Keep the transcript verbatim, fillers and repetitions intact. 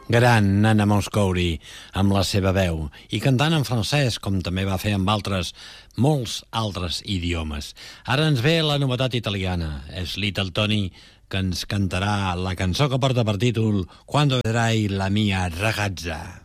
Gran Nana Mouskouri, amb la seva veu, i cantant en francès, com també va fer amb altres, molts altres idiomes. Ara ens ve la novetat italiana. És Little Tony, que ens cantarà la cançó que porta per títol Quando vedrai la mia ragazza.